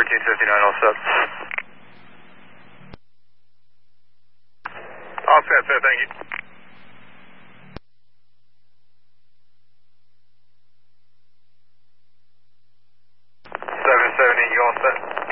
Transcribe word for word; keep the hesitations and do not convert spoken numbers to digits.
thirteen fifty-nine, all set. All set, sir, thank you. seven seventy, you all set?